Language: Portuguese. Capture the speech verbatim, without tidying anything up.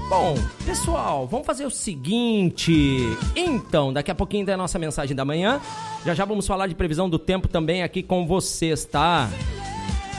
Bom, pessoal, vamos fazer o seguinte. Então, daqui a pouquinho tem a nossa mensagem da manhã. Já já vamos falar de previsão do tempo também aqui com vocês, tá?